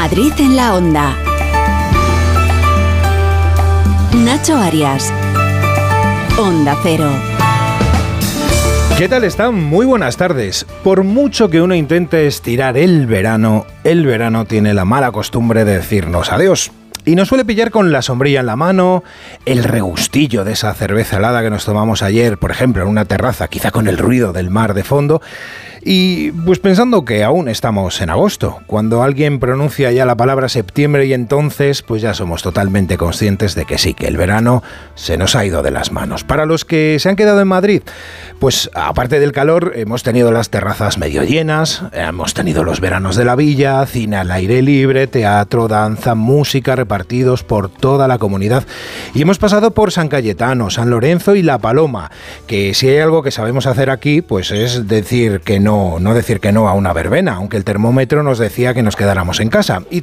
Madrid en la Onda. Nacho Arias. Onda Cero. ¿Qué tal están? Muy buenas tardes. Por mucho que uno intente estirar el verano tiene la mala costumbre de decirnos adiós. Y nos suele pillar con la sombrilla en la mano, el regustillo de esa cerveza helada que nos tomamos ayer, por ejemplo, en una terraza, quizá con el ruido del mar de fondo. Y pues pensando que aún estamos en agosto, cuando alguien pronuncia ya la palabra septiembre y entonces pues ya somos totalmente conscientes de que sí, que el verano se nos ha ido de las manos. Para los que se han quedado en Madrid, pues aparte del calor hemos tenido las terrazas medio llenas, hemos tenido los veranos de la villa, cine al aire libre, teatro, danza, música repartidos por toda la comunidad y hemos pasado por San Cayetano, San Lorenzo y La Paloma, que si hay algo que sabemos hacer aquí pues es decir que no decir que no a una verbena, aunque el termómetro nos decía que nos quedáramos en casa. Y